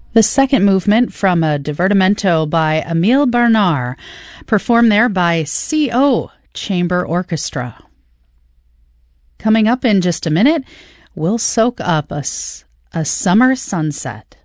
The second movement from a divertimento by Emile Bernard, performed there by CO Chamber Orchestra. Coming up in just a minute, we'll soak up a summer sunset.